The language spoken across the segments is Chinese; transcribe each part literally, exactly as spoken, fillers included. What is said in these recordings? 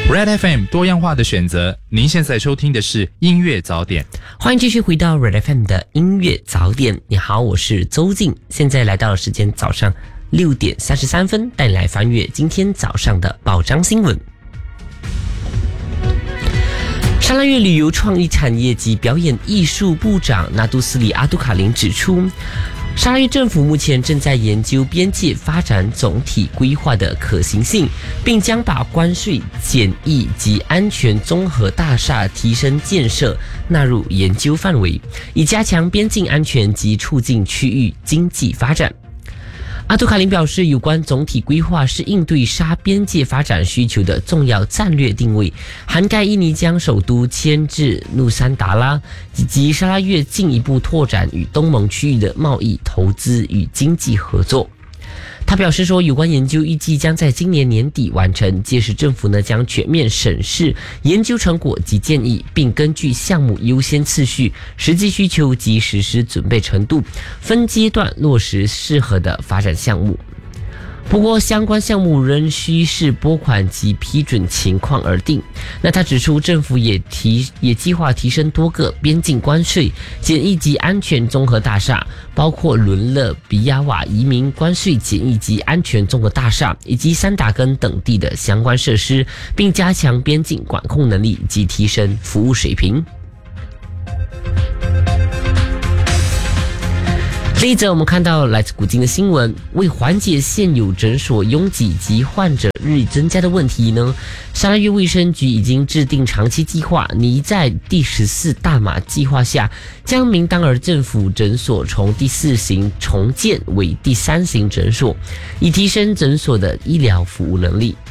Red F M 多样化的选择，您现在收听的是音乐早点。 欢迎继续回到 Red F M 的音乐早点。你好，我是周静，现在来到了时间早上六点三十三分，带你来翻阅今天早上的报章新闻。沙拉越旅游创意产业及表演艺术部长纳杜斯里阿杜卡林指出，沙拉越政府目前正在研究边界发展总体规划的可行性，并将把关税、检疫及安全综合大厦提升建设纳入研究范围，以加强边境安全及促进区域经济发展。阿杜卡林表示，有关总体规划是应对沙边界发展需求的重要战略定位，涵盖印尼将首都迁至努山达拉，以及沙拉越进一步拓展与东盟区域的贸易、投资与经济合作。他表示说，有关研究预计将在今年年底完成，届时政府呢将全面审视研究成果及建议，并根据项目优先次序、实际需求及实施准备程度，分阶段落实适合的发展项目。不过，相关项目仍需视拨款及批准情况而定。那他指出，政府也提也计划提升多个边境关税、检疫及安全综合大厦，包括伦勒比亚瓦移民关税检疫及安全综合大厦以及三打根等地的相关设施，并加强边境管控能力及提升服务水平。另一则我们看到来自古今的新闻，为缓解现有诊所拥挤及患者日益增加的问题呢，沙拉越卫生局已经制定长期计划，拟在第十四大马计划下，将明当尔政府诊所从第四型重建为第三型诊所，以提升诊所的医疗服务能力。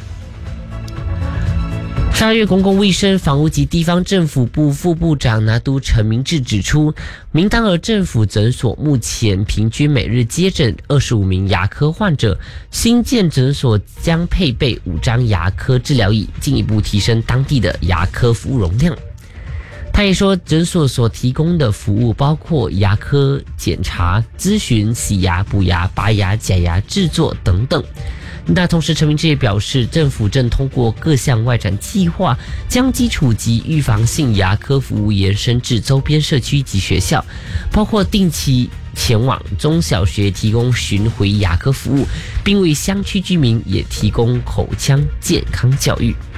沙拉越公共卫生、房屋及地方政府部副部长拿督陈明志指出，明当尔政府诊所目前平均每日接诊二十五名牙科患者，新建诊所将配备五张牙科治疗椅，进一步提升当地的牙科服务容量。他也说，诊所所提供的服务包括牙科检查、咨询、洗牙、补牙、拔牙、假牙制作等等。那同时，陈明志也表示，政府正通过各项外展计划，将基础及预防性牙科服务延伸至周边社区及学校，包括定期前往中小学提供巡回牙科服务，并为乡区居民也提供口腔健康教育。